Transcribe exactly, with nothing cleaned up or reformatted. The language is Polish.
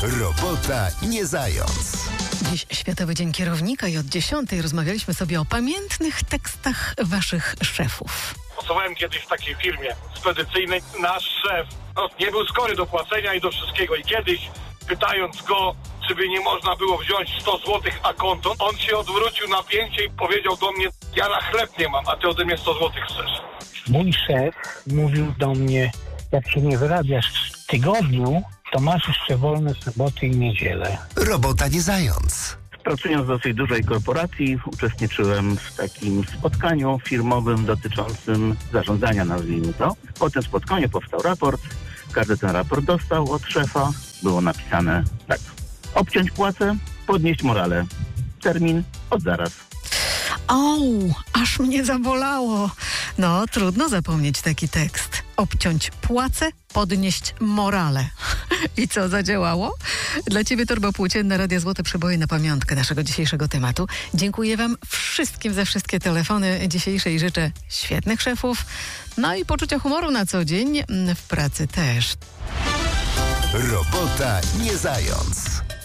Robota nie zając. Dziś Światowy Dzień Kierownika i od dziesiątej rozmawialiśmy sobie o pamiętnych tekstach waszych szefów. Pracowałem kiedyś w takiej firmie spedycyjnej. Nasz szef no, nie był skory do płacenia i do wszystkiego. I kiedyś, pytając go, czy by nie można było wziąć sto złotych a konto, on się odwrócił na pięcie i powiedział do mnie: ja na chleb nie mam, a ty ode mnie sto złotych chcesz. Mój szef mówił do mnie: jak się nie wyrabiasz w tygodniu, to masz jeszcze wolne soboty i niedzielę. Robota nie zając. Pracując w dosyć dużej korporacji, uczestniczyłem w takim spotkaniu firmowym dotyczącym zarządzania, nazwijmy to. Po tym spotkaniu powstał raport. Każdy ten raport dostał od szefa. Było napisane tak: obciąć płacę, podnieść morale. Termin od zaraz. O, aż mnie zabolało. No, trudno zapomnieć taki tekst. Obciąć płacę, podnieść morale. I co, zadziałało? Dla ciebie torba płócienna Radia Złote Przeboje na pamiątkę naszego dzisiejszego tematu. Dziękuję wam wszystkim za wszystkie telefony dzisiejsze i życzę świetnych szefów, no i poczucia humoru na co dzień, w pracy też. Robota nie zając.